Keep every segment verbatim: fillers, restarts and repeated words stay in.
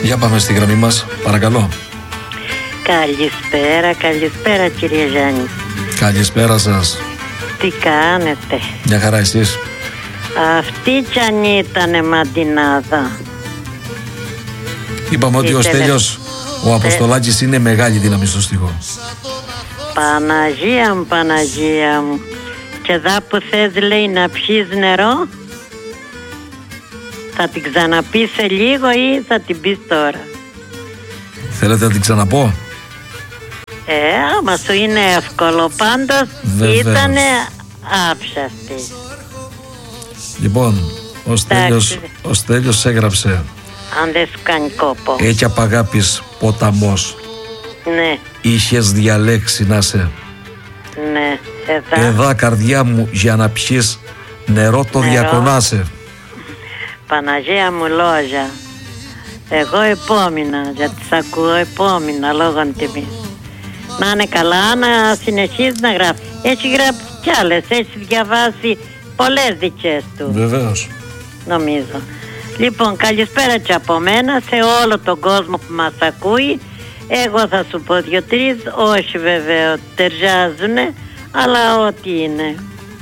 Για πάμε στη γραμμή μας, παρακαλώ. Καλησπέρα, καλησπέρα κύριε Γιάννη. Καλησπέρα σας. Τι κάνετε? Μια χαρά, εσείς? Αυτή κι αν ήτανε μαντινάδα. Είπαμε ότι ο Στέλιος, ο Αποστολάκης είναι μεγάλη δύναμη στο στίχο. Παναγία μου, Παναγία μου. Και εδώ που θες λέει να πιείς νερό, θα την ξαναπείς σε λίγο ή θα την πεις τώρα? Θέλετε να την ξαναπώ? Ε, άμα σου είναι εύκολο. Πάντως ήτανε άψαστη. Λοιπόν, ο Στέλιος, ο Στέλιος έγραψε: αν δεν σου κάνει κόπο. Έχει απ' αγάπης ποταμός. Ναι. Είχες διαλέξει να σε. Ναι, εδώ. Εδά καρδιά μου για να πιείς νερό το Νερό. διακονάσαι. Παναγία μου λόγια. Εγώ επόμεινα, γιατί σ' ακούω επόμεινα λόγω τιμής. Να είναι καλά, να συνεχίζει να γράφει. Έχει γράψει κι άλλες, έχει διαβάσει πολλές δικές του. Βεβαίως. Νομίζω. Λοιπόν, καλησπέρα και από μένα σε όλο τον κόσμο που μας ακούει. Εγώ θα σου πω δύο-τρεις, όχι βέβαια ταιριάζουνε, αλλά ό,τι είναι.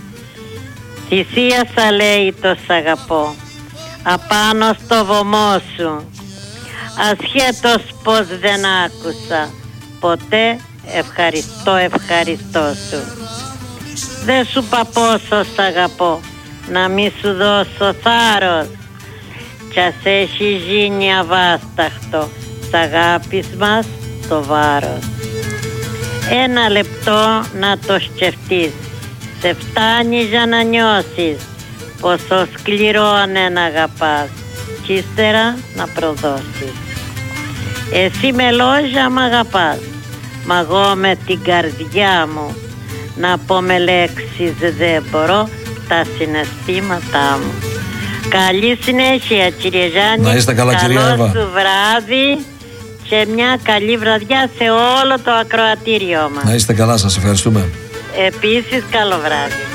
Θυσίασα λέει το σ' αγαπώ, απάνω στο βωμό σου, ασχέτως πως δεν άκουσα ποτέ ευχαριστώ ευχαριστώ σου. Δεν σου είπα πόσο σ' αγαπώ, να μη σου δώσω θάρρος, κι ας έχει γίνει αβάσταχτο σ' αγάπης μας το βάρος. Ένα λεπτό να το σκεφτείς, σε φτάνει για να νιώσεις πόσο σκληρό αν αγαπάς, κι ύστερα να προδώσεις. Εσύ με λόγια μ' αγαπάς, μα εγώ με την καρδιά μου να πω με λέξεις δεν μπορώ τα συναισθήματά μου. Καλή συνέχεια κύριε Γιάννη. Να είστε καλά κυρία Εύα. Καλό σου βράδυ και μια καλή βραδιά σε όλο το ακροατήριό μας. Να είστε καλά, σας ευχαριστούμε. Επίσης καλό βράδυ.